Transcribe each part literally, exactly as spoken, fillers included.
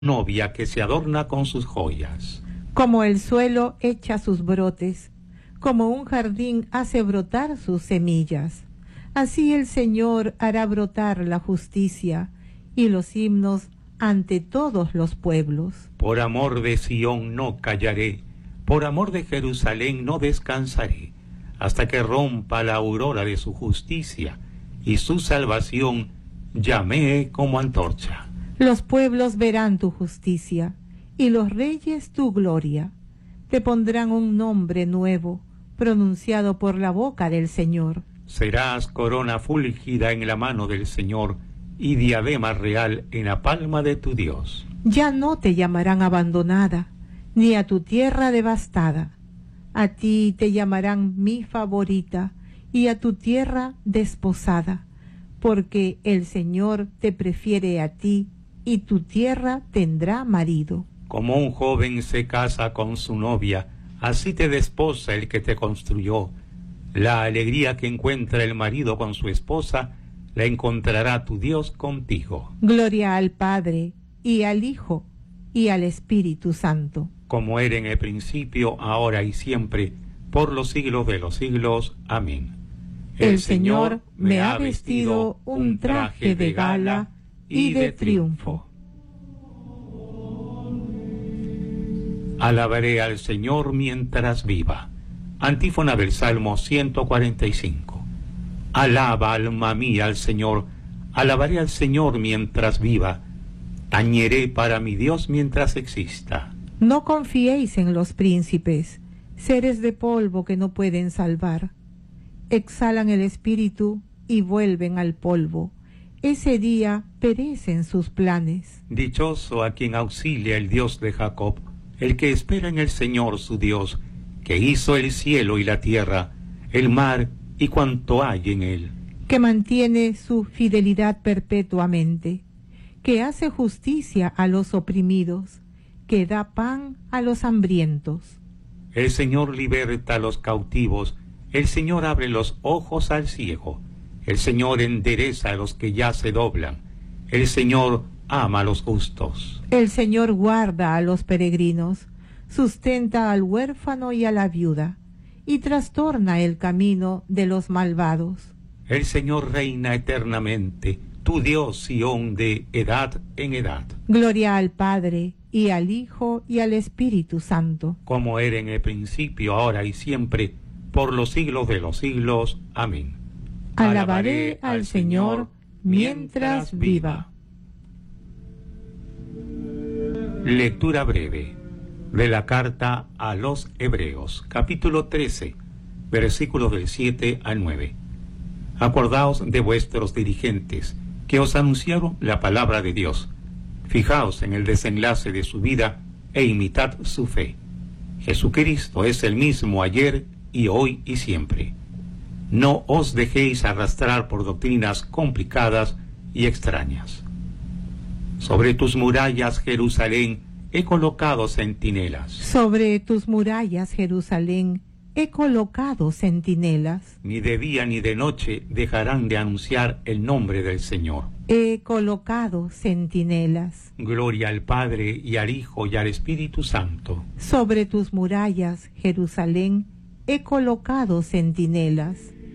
novia que se adorna con sus joyas. Como el suelo echa sus brotes, como un jardín hace brotar sus semillas, así el Señor hará brotar la justicia y los himnos ante todos los pueblos. Por amor de Sión no callaré, por amor de Jerusalén no descansaré, hasta que rompa la aurora de su justicia y su salvación llamee como antorcha. Los pueblos verán tu justicia y los reyes tu gloria. Te pondrán un nombre nuevo, pronunciado por la boca del Señor. Serás corona fúlgida en la mano del Señor y diadema real en la palma de tu Dios. Ya no te llamarán abandonada, ni a tu tierra devastada. A ti te llamarán mi favorita y a tu tierra desposada, porque el Señor te prefiere a ti y tu tierra tendrá marido. Como un joven se casa con su novia, así te desposa el que te construyó. La alegría que encuentra el marido con su esposa, la encontrará tu Dios contigo. Gloria al Padre, y al Hijo, y al Espíritu Santo. Como era en el principio, ahora y siempre, por los siglos de los siglos. Amén. El, el Señor me ha vestido un traje de gala y de triunfo. Alabaré al Señor mientras viva. Antífona del Salmo ciento cuarenta y cinco. Alaba, alma mía, al Señor. Alabaré al Señor mientras viva. Tañeré para mi Dios mientras exista. No confiéis en los príncipes, seres de polvo que no pueden salvar. Exhalan el espíritu y vuelven al polvo. Ese día perecen sus planes. Dichoso a quien auxilia el Dios de Jacob, el que espera en el Señor su Dios, que hizo el cielo y la tierra, el mar y cuanto hay en él. Que mantiene su fidelidad perpetuamente, que hace justicia a los oprimidos, que da pan a los hambrientos. El Señor liberta a los cautivos, el Señor abre los ojos al ciego. El Señor endereza a los que ya se doblan. El Señor ama a los justos. El Señor guarda a los peregrinos, sustenta al huérfano y a la viuda, y trastorna el camino de los malvados. El Señor reina eternamente, tu Dios Sión de edad en edad. Gloria al Padre, y al Hijo, y al Espíritu Santo. Como era en el principio, ahora y siempre, por los siglos de los siglos. Amén. Alabaré al Señor mientras viva. Lectura breve de la carta a los Hebreos, capítulo trece, versículos del siete al nueve. Acordaos de vuestros dirigentes, que os anunciaron la palabra de Dios. Fijaos en el desenlace de su vida e imitad su fe. Jesucristo es el mismo ayer y hoy y siempre. No os dejéis arrastrar por doctrinas complicadas y extrañas. Sobre tus murallas, Jerusalén, he colocado centinelas. Sobre tus murallas, Jerusalén, he colocado centinelas. Ni de día ni de noche dejarán de anunciar el nombre del Señor. He colocado centinelas. Gloria al Padre, y al Hijo, y al Espíritu Santo. Sobre tus murallas, Jerusalén, he colocado centinelas.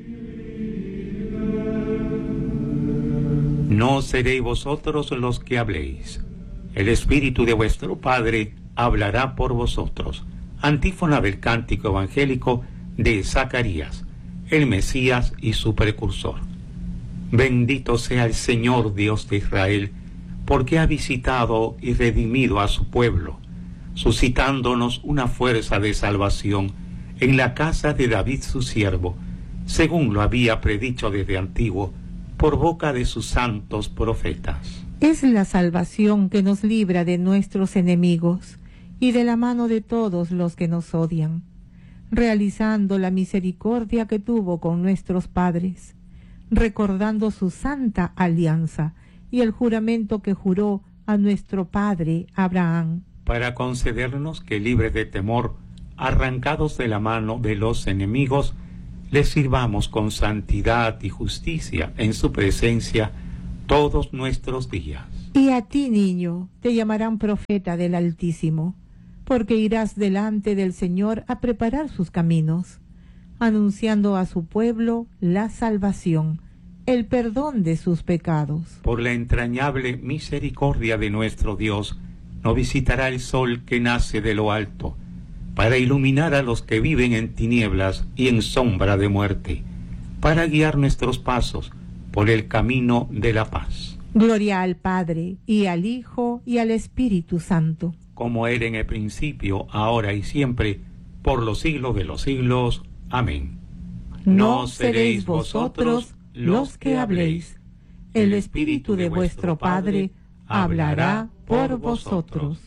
No seréis vosotros los que habléis. El Espíritu de vuestro Padre hablará por vosotros. Antífona del cántico evangélico de Zacarías, el Mesías y su precursor. Bendito sea el Señor Dios de Israel, porque ha visitado y redimido a su pueblo, suscitándonos una fuerza de salvación en la casa de David su siervo, según lo había predicho desde antiguo, por boca de sus santos profetas. Es la salvación que nos libra de nuestros enemigos y de la mano de todos los que nos odian, realizando la misericordia que tuvo con nuestros padres, recordando su santa alianza y el juramento que juró a nuestro padre Abraham, para concedernos que, libres de temor, arrancados de la mano de los enemigos, les sirvamos con santidad y justicia en su presencia todos nuestros días. Y a ti, niño, te llamarán profeta del Altísimo, porque irás delante del Señor a preparar sus caminos, anunciando a su pueblo la salvación, el perdón de sus pecados. Por la entrañable misericordia de nuestro Dios, nos visitará el sol que nace de lo alto, para iluminar a los que viven en tinieblas y en sombra de muerte, para guiar nuestros pasos por el camino de la paz. Gloria al Padre, y al Hijo, y al Espíritu Santo. Como era en el principio, ahora y siempre, por los siglos de los siglos. Amén. No seréis vosotros los que habléis, el Espíritu de vuestro Padre hablará por vosotros.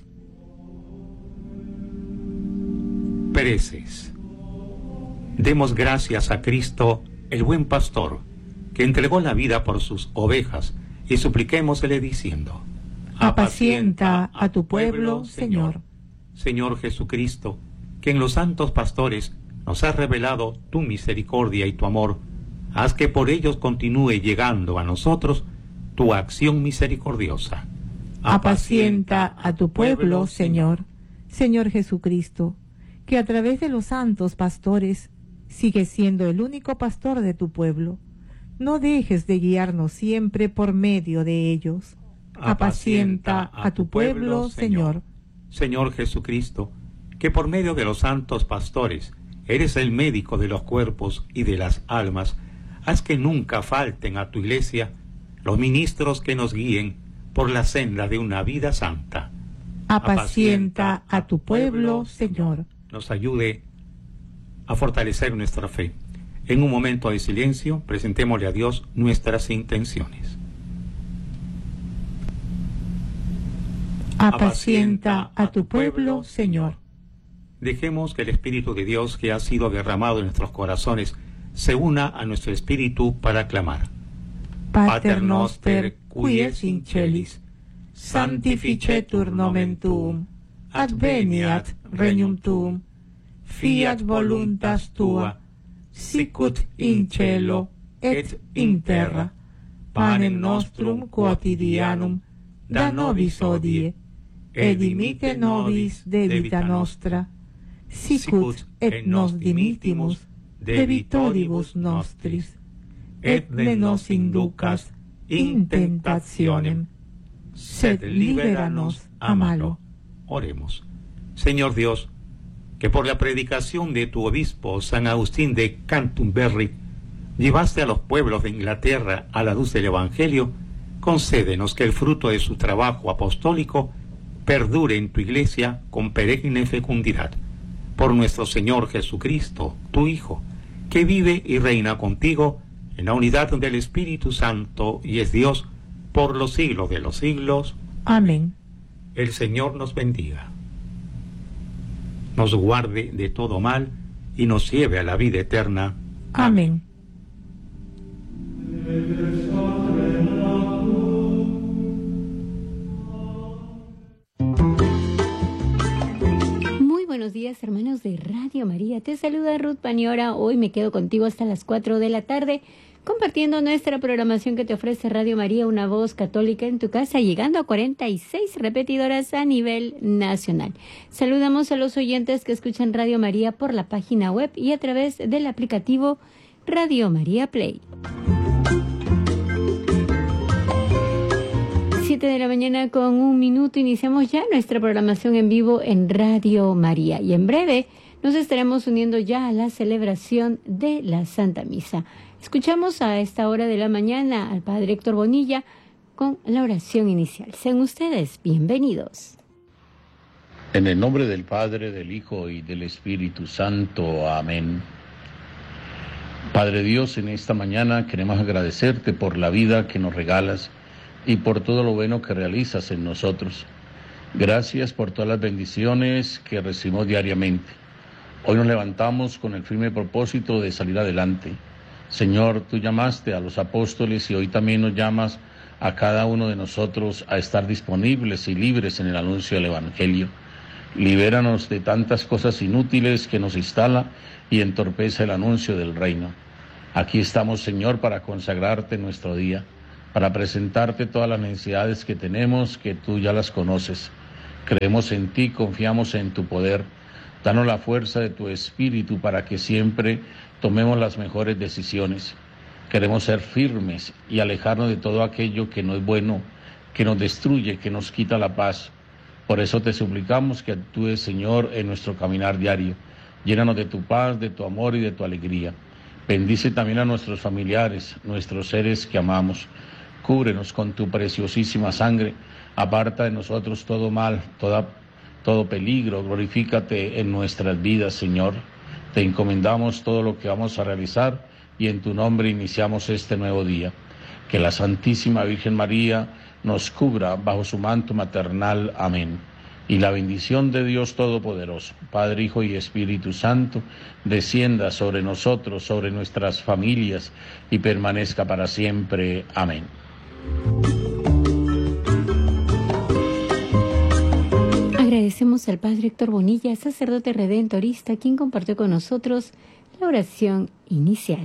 Preces. Demos gracias a Cristo, el buen pastor, que entregó la vida por sus ovejas, y supliquémosle diciendo: apacienta a tu pueblo, Señor. Señor Jesucristo, que en los santos pastores nos has revelado tu misericordia y tu amor, haz que por ellos continúe llegando a nosotros tu acción misericordiosa. Apacienta a tu pueblo, Señor. Señor Jesucristo, que a través de los santos pastores sigues siendo el único pastor de tu pueblo. No dejes de guiarnos siempre por medio de ellos. Apacienta a tu pueblo, Señor. Señor Jesucristo, que por medio de los santos pastores eres el médico de los cuerpos y de las almas, haz que nunca falten a tu iglesia los ministros que nos guíen por la senda de una vida santa. Apacienta a tu pueblo, Señor. Nos ayude a fortalecer nuestra fe. En un momento de silencio, presentémosle a Dios nuestras intenciones. Apacienta a tu pueblo, Señor. Dejemos que el Espíritu de Dios que ha sido derramado en nuestros corazones se una a nuestro espíritu para clamar. Pater noster, qui es in celis, sanctificetur nomen tuum, adveniat regnum tuum, fiat voluntas tua, sicut in cielo et in terra. Panem nostrum quotidianum da nobis hodie, et dimitte nobis debita nostra, sicut et nos dimittimus debitoribus nostris, et ne nos inducas in tentationem, sed liberanos a malo. Oremos. Señor Dios, que por la predicación de tu obispo San Agustín de Canterbury llevaste a los pueblos de Inglaterra a la luz del Evangelio, concédenos que el fruto de su trabajo apostólico perdure en tu iglesia con perenne fecundidad. Por nuestro Señor Jesucristo, tu Hijo, que vive y reina contigo en la unidad del Espíritu Santo y es Dios por los siglos de los siglos. Amén. El Señor nos bendiga, nos guarde de todo mal y nos lleve a la vida eterna. Amén. Muy buenos días, hermanos de Radio María. Te saluda Ruth Paniora. Hoy me quedo contigo hasta las cuatro de la tarde, compartiendo nuestra programación que te ofrece Radio María, una voz católica en tu casa, llegando a cuarenta y seis repetidoras a nivel nacional. Saludamos a los oyentes que escuchan Radio María por la página web y a través del aplicativo Radio María Play. siete de la mañana con un minuto, iniciamos ya nuestra programación en vivo en Radio María y en breve nos estaremos uniendo ya a la celebración de la Santa Misa. Escuchamos a esta hora de la mañana al Padre Héctor Bonilla con la oración inicial. Sean ustedes bienvenidos. En el nombre del Padre, del Hijo y del Espíritu Santo. Amén. Padre Dios, en esta mañana queremos agradecerte por la vida que nos regalas y por todo lo bueno que realizas en nosotros. Gracias por todas las bendiciones que recibimos diariamente. Hoy nos levantamos con el firme propósito de salir adelante. Señor, tú llamaste a los apóstoles y hoy también nos llamas a cada uno de nosotros a estar disponibles y libres en el anuncio del Evangelio. Libéranos de tantas cosas inútiles que nos instala y entorpece el anuncio del reino. Aquí estamos, Señor, para consagrarte nuestro día. para presentarte todas las necesidades que tenemos, que tú ya las conoces. Creemos en ti, confiamos en tu poder. Danos la fuerza de tu espíritu para que siempre tomemos las mejores decisiones. Queremos ser firmes y alejarnos de todo aquello que no es bueno, que nos destruye, que nos quita la paz. Por eso te suplicamos que actúes, Señor, en nuestro caminar diario. Llénanos de tu paz, de tu amor y de tu alegría. Bendice también a nuestros familiares, nuestros seres que amamos. Cúbrenos con tu preciosísima sangre. Aparta de nosotros todo mal, toda, todo peligro. Glorifícate en nuestras vidas, Señor. Te encomendamos todo lo que vamos a realizar y en tu nombre iniciamos este nuevo día. Que la Santísima Virgen María nos cubra bajo su manto maternal. Amén. Y la bendición de Dios Todopoderoso, Padre, Hijo y Espíritu Santo, descienda sobre nosotros, sobre nuestras familias y permanezca para siempre. Amén. Agradecemos al Padre Héctor Bonilla, sacerdote redentorista, quien compartió con nosotros la oración inicial.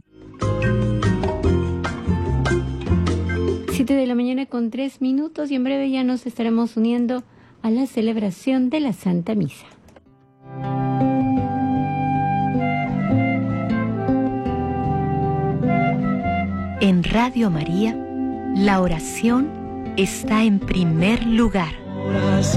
Siete de la mañana con tres minutos y en breve ya nos estaremos uniendo a la celebración de la Santa Misa. En Radio María, la oración está en primer lugar.